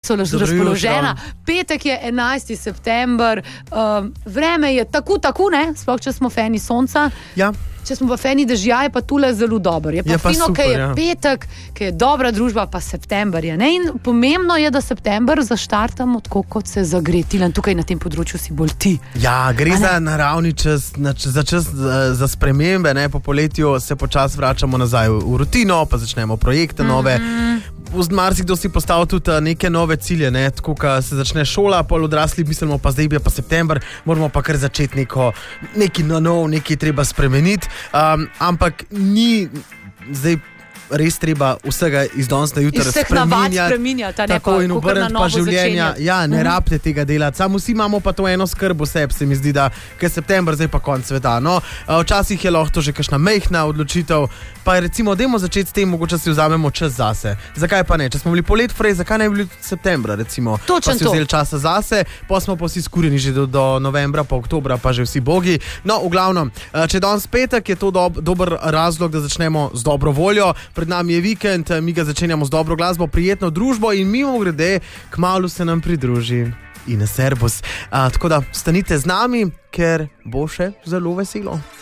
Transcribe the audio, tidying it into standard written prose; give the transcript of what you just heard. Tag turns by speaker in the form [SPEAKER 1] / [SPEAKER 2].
[SPEAKER 1] so razpoložena. Petek je 11. september, vreme je tako, ne? Sploh, če smo fani sonca.
[SPEAKER 2] Ja.
[SPEAKER 1] Če smo pa fani dežja, je pa tule zelo dober. Je pa fino, ker je petek, ker je dobra družba, pa september je. Ne? In pomembno je, da september zaštartamo tako, kot se zagreti. In tukaj na tem področju si bolj ti.
[SPEAKER 2] Ja, gre za naravni čas, za čas za spremembe. Ne? Po poletju se počasi vračamo nazaj v rutino, pa začnemo projekte nove. Marsikdo si postavil tudi neke nove cilje, ne? Tako, ko se začne šola, pol odrasli mislimo, pa zdaj je pa september, moramo pa kar začeti nekaj nov, nekaj treba spremeniti. Ampak ni zdaj res treba vsega iz danes na jutro
[SPEAKER 1] spreminjati.
[SPEAKER 2] Tako in obrniti pa življenja. Ja, ne rabite tega delati. Samo vsi imamo pa to eno skrb v sebi, se mi zdi, da je september, zdaj pa konc sveta. No, včasih je lahko to že kakšna majhna odločitev, pa recimo, dajmo začeti s tem, mogoče si vzamemo čas zase. Zakaj pa ne? Če smo bili polet frej, zakaj ne bi bili septembra, recimo?
[SPEAKER 1] Točno
[SPEAKER 2] pa si vzeli časa zase, pa smo pa vsi skurjeni že do novembra, pa oktobra, pa že vsi bogi. No, v glavnem, če danes petek, je to dober razlog, da začnemo z dobro voljo. Pred nami je vikend, mi ga začenjamo z dobro glasbo, prijetno družbo in mimogrede, kmalu se nam pridruži Ines Servus. Tako da stanite z nami, ker bo še zelo veselo.